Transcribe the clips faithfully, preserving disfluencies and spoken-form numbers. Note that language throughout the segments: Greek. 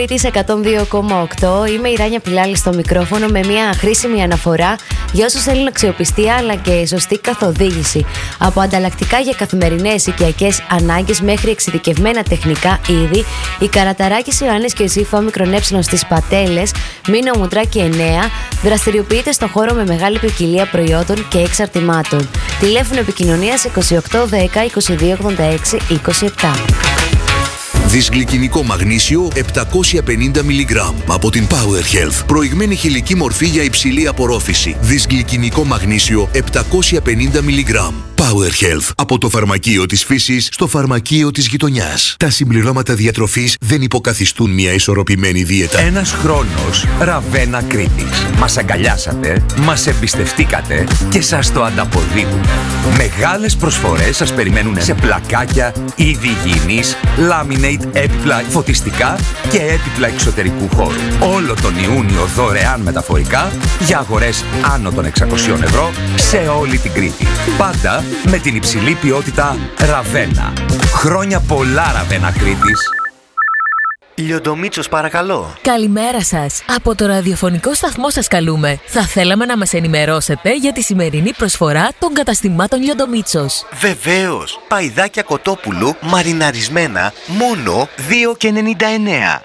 Της εκατόν δύο κόμμα οκτώ. Είμαι η Ράνια Πιλάλη στο μικρόφωνο με μια χρήσιμη αναφορά για όσους θέλουν αξιοπιστία αλλά και σωστή καθοδήγηση. Από ανταλλακτικά για καθημερινές οικιακές ανάγκες μέχρι εξειδικευμένα τεχνικά είδη, η Καραταράκης Ιωάννης και η ΣΥΦ Όμικρον Ε στις Πατέλες, Μήνο Μουτράκη εννέα, δραστηριοποιείται στο χώρο με μεγάλη ποικιλία προϊόντων και εξαρτημάτων. Τηλέφωνο επικοινωνίας είκοσι οκτώ δέκα είκοσι δύο ογδόντα έξι είκοσι επτά. Δυσγλυκινικό μαγνήσιο επτακόσια πενήντα μιλιγκράμμ από την Power Health. Προηγμένη χηλική μορφή για υψηλή απορρόφηση. Δυσγλυκινικό μαγνήσιο επτακόσια πενήντα μιλιγκράμμ. Power Health. Από το φαρμακείο της φύσης στο φαρμακείο της γειτονιάς. Τα συμπληρώματα διατροφής δεν υποκαθιστούν μια ισορροπημένη δίαιτα. Ένας χρόνος Ραβένα Κρήτης. Μας αγκαλιάσατε, μας εμπιστευτήκατε και σας το ανταποδίδουμε. Μεγάλες προσφορές σας περιμένουν σε πλακάκια, είδη υγιεινής, laminate, έπιπλα φωτιστικά και έπιπλα εξωτερικού χώρου. Όλο τον Ιούνιο δωρεάν μεταφορικά για αγορές άνω των εξακοσίων ευρώ σε όλη την Κρήτη. Πάντα με την υψηλή ποιότητα Ραβένα. Χρόνια πολλά, Ραβένα Κρήτης. Λιοντομίτσος, παρακαλώ. Καλημέρα σας. Από το ραδιοφωνικό σταθμό σας καλούμε. Θα θέλαμε να μας ενημερώσετε για τη σημερινή προσφορά των καταστημάτων Λιοντομίτσος. Βεβαίως. Παϊδάκια κοτόπουλου μαριναρισμένα μόνο δύο και ενενήντα εννέα.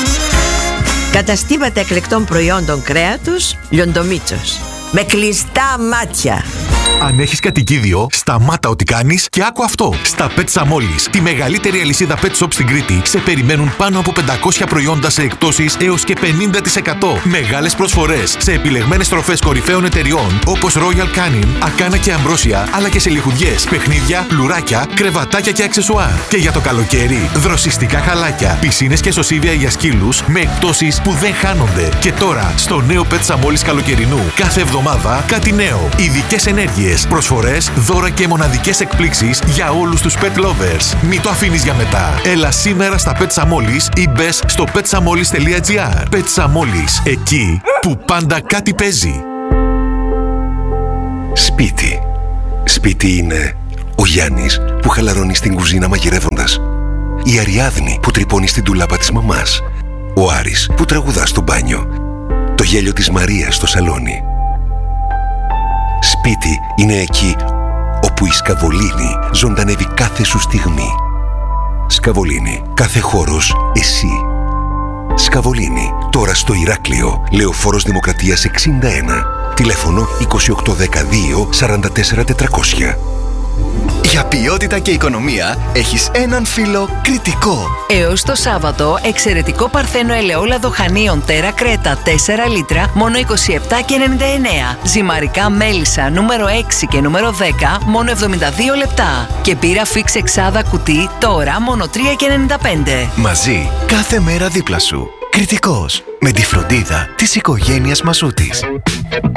Καταστήματα εκλεκτών προϊόντων κρέατος Λιοντομίτσος. Με κλειστά μάτια. Αν έχεις κατοικίδιο, σταμάτα ό,τι κάνεις και άκου αυτό. Στα Pet Samolis, τη μεγαλύτερη αλυσίδα pet shop στην Κρήτη, σε περιμένουν πάνω από πεντακόσια προϊόντα σε εκπτώσεις έως και πενήντα τοις εκατό. Μεγάλες προσφορές σε επιλεγμένες τροφές κορυφαίων εταιριών όπως Royal Canin, Ακάνα και Αμπρόσια, αλλά και σε λιχουδιές, παιχνίδια, λουράκια, κρεβατάκια και αξεσουάρ. Και για το καλοκαίρι, δροσιστικά χαλάκια, πισίνες και σωσίβια για σκύλους με εκπτώσεις που δεν χάνονται. Και τώρα, στο νέο Pet Samolis καλοκαιρινού, κάθε εβδομάδα κάτι νέο. Ειδικές ενέργειες, προσφορές, δώρα και μοναδικές εκπλήξεις για όλους τους pet lovers. Μην το αφήνεις για μετά. Έλα σήμερα στα Pet Samolis ή μπες στο pet samolis τελεία gr. Pet Samolis, εκεί που πάντα κάτι παίζει. Σπίτι. Σπίτι είναι ο Γιάννης που χαλαρώνει στην κουζίνα μαγειρεύοντας. Η Αριάδνη που τρυπώνει στην τουλάπα της μαμάς. Ο Άρης που τραγουδά στο μπάνιο. Το γέλιο της Μαρίας στο σαλόνι. Σπίτι είναι εκεί όπου η Σκαβολίνη ζωντανεύει κάθε σου στιγμή. Σκαβολίνη, κάθε χώρος εσύ. Σκαβολίνη, τώρα στο Ηράκλειο, Λεωφόρος Δημοκρατίας εξήντα ένα. Τηλέφωνο είκοσι οκτώ δεκαδύο σαράντα τέσσερα τετρακόσια. Για ποιότητα και οικονομία έχεις έναν φίλο Κρητικό. Έως το Σάββατο, εξαιρετικό παρθένο ελαιόλαδο χανίων Τέρα Κρέτα τέσσερα λίτρα, μόνο είκοσι επτά και ενενήντα εννέα. Ζυμαρικά μέλισσα νούμερο έξι και νούμερο δέκα, μόνο εβδομήντα δύο λεπτά. Και πύρα φίξ εξάδα κουτί, τώρα μόνο τρία και ενενήντα πέντε. Μαζί, κάθε μέρα δίπλα σου. Κρητικός, με τη φροντίδα της οικογένειας Μασούτης.